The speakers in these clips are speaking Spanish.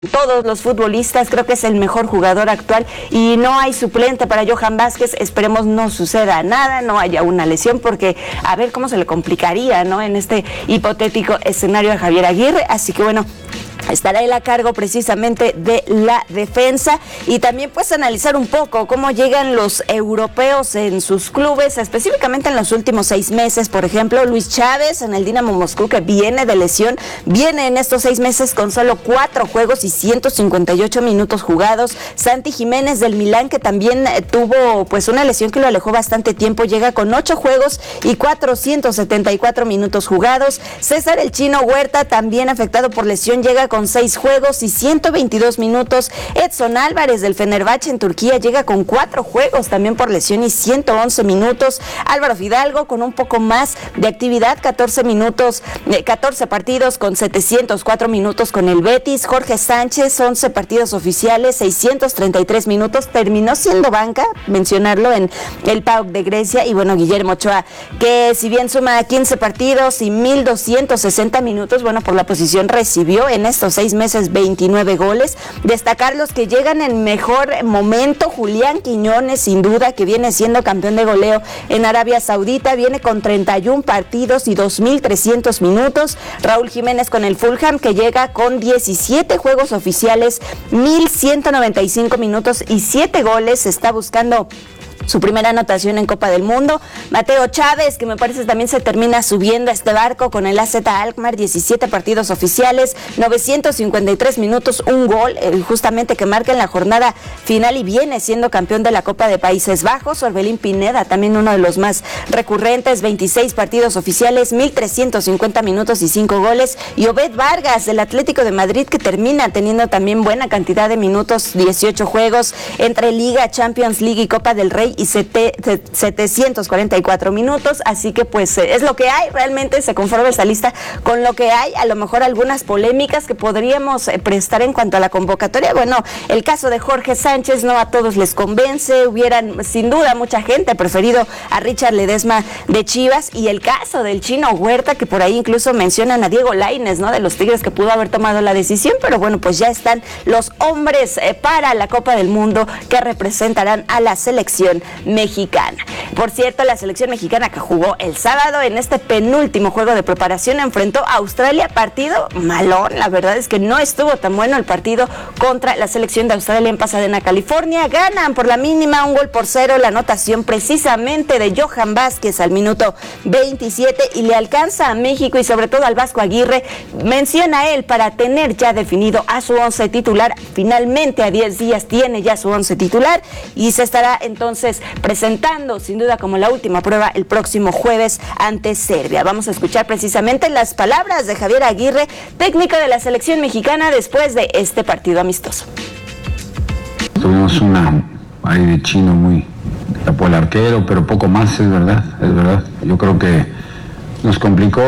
todos los futbolistas, creo que es el mejor jugador actual y no hay suplente para Johan Vázquez. Esperemos no suceda nada, no haya una lesión, porque a ver cómo se le complicaría, ¿no?, en este hipotético escenario a Javier Aguirre. Así que bueno, estará él a cargo precisamente de la defensa y también pues analizar un poco cómo llegan los europeos en sus clubes, específicamente en los últimos 6 meses. Por ejemplo, Luis Chávez en el Dinamo Moscú, que viene de lesión, viene en estos 6 meses con solo 4 juegos y 158 minutos jugados. Santi Jiménez del Milán, que también tuvo pues una lesión que lo alejó bastante tiempo, llega con 8 juegos y 474 minutos jugados. César el Chino Huerta, también afectado por lesión, llega con 6 juegos y 122 minutos. Edson Álvarez del Fenerbahce en Turquía llega con 4 juegos también por lesión y 111 minutos. Álvaro Fidalgo con un poco más de actividad, 14 partidos con 704 minutos con el Betis. Jorge Sánchez, 11 partidos oficiales, 633 minutos, terminó siendo banca, mencionarlo, en el PAOK de Grecia. Y bueno, Guillermo Ochoa, que si bien suma 15 partidos y 1,260 minutos, bueno, por la posición recibió en estos 6 meses 29 goles. Destacar los que llegan en mejor momento: Julián Quiñones, sin duda, que viene siendo campeón de goleo en Arabia Saudita, viene con 31 partidos y 2,300 minutos. Raúl Jiménez con el Fulham, que llega con 17 juegos oficiales, 1,195 minutos y 7 goles, está buscando su primera anotación en Copa del Mundo. Mateo Chávez, que me parece también se termina subiendo a este barco con el AZ Alkmaar, 17 partidos oficiales, 953 minutos, un gol, justamente que marca en la jornada final, y viene siendo campeón de la Copa de Países Bajos. Orbelín Pineda, también uno de los más recurrentes, 26 partidos oficiales, 1,350 minutos y 5 goles. Y Obed Vargas del Atlético de Madrid, que termina teniendo también buena cantidad de minutos, 18 juegos entre Liga, Champions League y Copa del Rey, y 744 minutos. Así que pues es lo que hay, realmente se conforma esta lista con lo que hay. A lo mejor algunas polémicas que podríamos prestar en cuanto a la convocatoria. Bueno, el caso de Jorge Sánchez no a todos les convence, hubieran sin duda mucha gente preferido a Richard Ledesma de Chivas, y el caso del Chino Huerta, que por ahí incluso mencionan a Diego Lainez, ¿no?, de los Tigres, que pudo haber tomado la decisión, pero bueno, pues ya están los hombres para la Copa del Mundo que representarán a la selección mexicana. Por cierto, la selección mexicana, que jugó el sábado en este penúltimo juego de preparación, enfrentó a Australia, partido malón. La verdad es que no estuvo tan bueno el partido contra la selección de Australia en Pasadena, California. Ganan por la mínima, 1-0, la anotación precisamente de Johan Vázquez al minuto 27, y le alcanza a México y sobre todo al Vasco Aguirre, menciona él, para tener ya definido a su 11 titular. Finalmente, a 10 días tiene ya su 11 titular y se estará entonces presentando sin duda como la última prueba el próximo jueves ante Serbia. Vamos a escuchar precisamente las palabras de Javier Aguirre, técnico de la selección mexicana, después de este partido amistoso. Tuvimos una ahí de Chino muy tapó el arquero, pero poco más, es verdad. Yo creo que nos complicó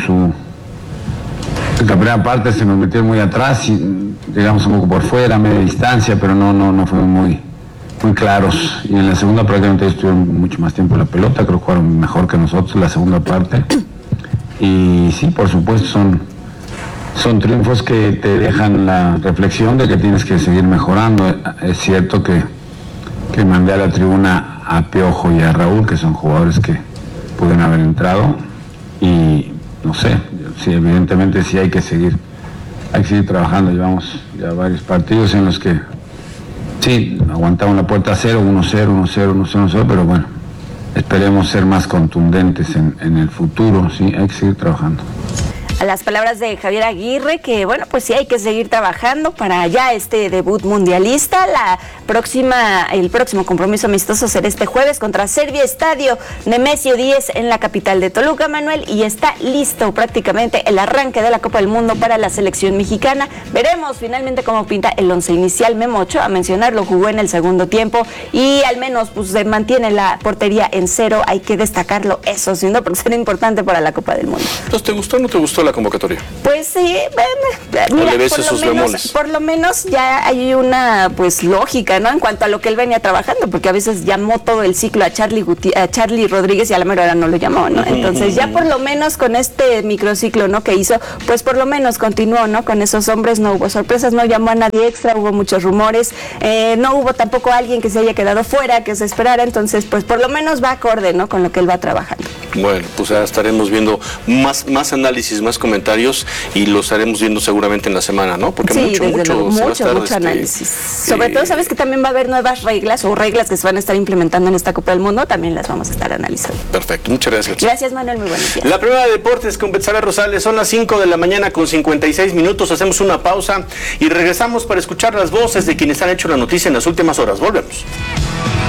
la primera parte, se nos metió muy atrás y llegamos un poco por fuera, a media distancia, pero no fuimos muy claros. Y en la segunda prácticamente estuvieron mucho más tiempo la pelota, creo que jugaron mejor que nosotros la segunda parte. Y sí, por supuesto, son triunfos que te dejan la reflexión de que tienes que seguir mejorando. Es cierto que mandé a la tribuna a Piojo y a Raúl, que son jugadores que pueden haber entrado, y no sé, sí, evidentemente sí hay que seguir trabajando. Llevamos ya varios partidos en los que sí, aguantamos la puerta a 0, 1-0, pero bueno, esperemos ser más contundentes en el futuro, sí, hay que seguir trabajando. A las palabras de Javier Aguirre, que bueno, pues sí hay que seguir trabajando para ya este debut mundialista. El próximo compromiso amistoso será este jueves contra Serbia, estadio Nemesio 10 en la capital de Toluca, Manuel, y está listo prácticamente el arranque de la Copa del Mundo para la selección mexicana. Veremos finalmente cómo pinta el once inicial. Memo Ochoa, a mencionarlo, jugó en el segundo tiempo y al menos pues se mantiene la portería en 0. Hay que destacarlo eso, siendo porque será importante para la Copa del Mundo. Entonces, ¿te gustó o no te gustó la la convocatoria? Pues sí, mira, le ves esos bemoles. Por lo menos ya hay una pues lógica, ¿no? En cuanto a lo que él venía trabajando, porque a veces llamó todo el ciclo a Charlie Rodríguez y a la mera hora no lo llamó, ¿no? Entonces ya por lo menos con este microciclo, ¿no? Que hizo, pues por lo menos continuó, ¿no? Con esos hombres no hubo sorpresas, no llamó a nadie extra, hubo muchos rumores, no hubo tampoco alguien que se haya quedado fuera, que se esperara, entonces pues por lo menos va acorde, ¿no? Con lo que él va trabajando. Bueno, pues ya estaremos viendo más análisis, más comentarios y lo estaremos viendo seguramente en la semana, ¿no? Porque sí, mucho análisis. Sobre todo, sabes que también va a haber nuevas reglas o reglas que se van a estar implementando en esta Copa del Mundo, también las vamos a estar analizando. Perfecto, muchas gracias. Gracias, Manuel, muy buenos días. La primera de deportes con Betsabe Rosales, son las 5 de la mañana con 56 minutos, hacemos una pausa y regresamos para escuchar las voces de quienes han hecho la noticia en las últimas horas. Volvemos.